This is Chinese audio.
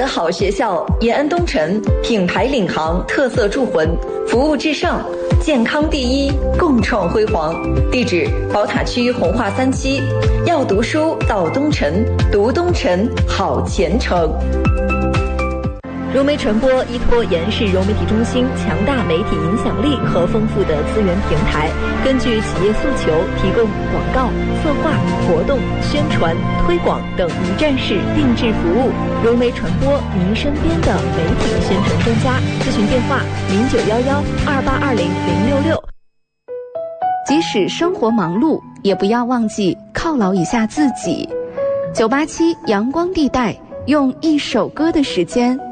的好学校延安东城，品牌领航，特色铸魂，服务至上，健康第一，共创辉煌。地址：宝塔区红化3期。要读书到东城，读东城好前程。融媒传播依托延世融媒体中心强大媒体影响力和丰富的资源平台，根据企业诉求提供广告、策划、活动、宣传、推广等一站式定制服务。融媒传播，您身边的媒体宣传专家。咨询电话：0911282066。 即使生活忙碌，也不要忘记犒劳一下自己。987阳光地带，用一首歌的时间